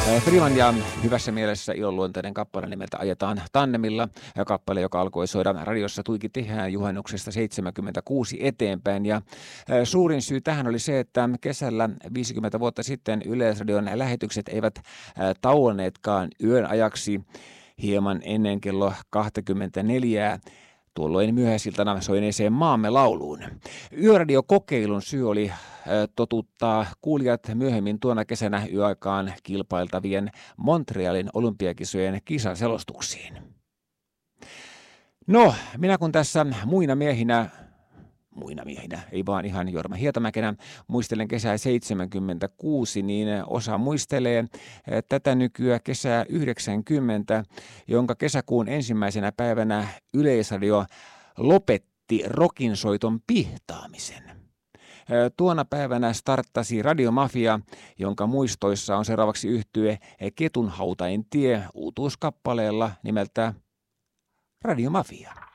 Freeman ja hyvässä mielessä ilonluonteinen kappale nimeltä Ajetaan tandemilla. Kappale, joka alkoi soida radiossa tuiki tehään juhannuksesta 76 eteenpäin. Ja suurin syy tähän oli se, että kesällä 50 vuotta sitten Yleisradion lähetykset eivät tauonneetkaan yön ajaksi hieman ennen kello 24. Tuolloin myöhäisiltana soineeseen Maamme lauluun. Yöradiokokeilun syy oli totuttaa kuulijat myöhemmin tuona kesänä yöaikaan kilpailtavien Montrealin olympiakisojen kisaselostuksiin. No, minä kun tässä muina miehinä, ei vaan ihan Jorma Hietamäkenä, muistelen kesää 76, niin osa muistelee tätä nykyä kesää 90, jonka kesäkuun ensimmäisenä päivänä Yleisradio lopetti rokinsoiton pihtaamisen. Tuona päivänä starttasi Radiomafia, jonka muistoissa on seuraavaksi yhtye Ketunhautaen tie uutuuskappaleella nimeltä Radiomafia.